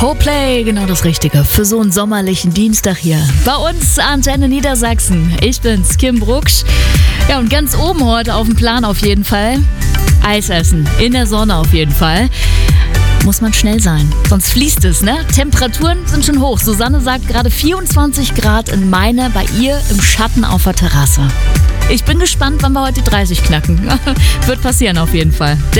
Coldplay, genau das Richtige für so einen sommerlichen Dienstag hier. Bei uns Antenne Niedersachsen. Ich bin's, Kim Brucksch. Ja, und ganz oben heute auf dem Plan auf jeden Fall Eis essen. In der Sonne auf jeden Fall. Muss man schnell sein, sonst fließt es, ne? Temperaturen sind schon hoch. Susanne sagt gerade 24 Grad in Meine, bei ihr im Schatten auf der Terrasse. Ich bin gespannt, wann wir heute die 30 knacken. Wird passieren auf jeden Fall.